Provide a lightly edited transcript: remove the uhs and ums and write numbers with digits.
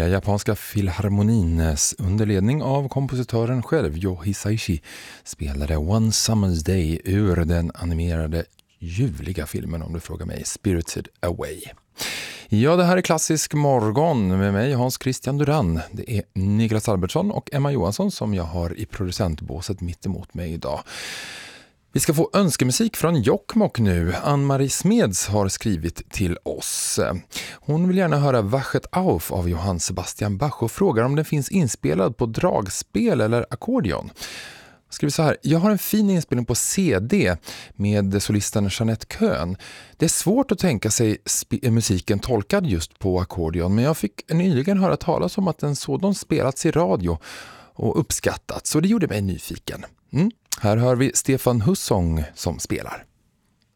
Kungliga japanska filharmonins under ledning av kompositören själv Yohei Hisaishi spelade One Summer's Day ur den animerade ljuvliga filmen, om du frågar mig, Spirited Away. Ja, det här är Klassisk morgon med mig, Hans Christian Duran. Det är Niklas Albertsson och Emma Johansson som jag har i producentbåset mitt emot mig idag. Vi ska få önskemusik från Jokkmokk nu. Ann-Marie Smeds har skrivit till oss. Hon vill gärna höra Wachet auf av Johann Sebastian Bach och frågar om den finns inspelad på dragspel eller ackordion. Skriver så här: jag har en fin inspelning på CD med solisten Jeanette Köhn. Det är svårt att tänka sig musiken tolkad just på ackordion, men jag fick nyligen höra talas om att en sådan spelats i radio och uppskattats, så det gjorde mig nyfiken. Här hör vi Stefan Hussong som spelar.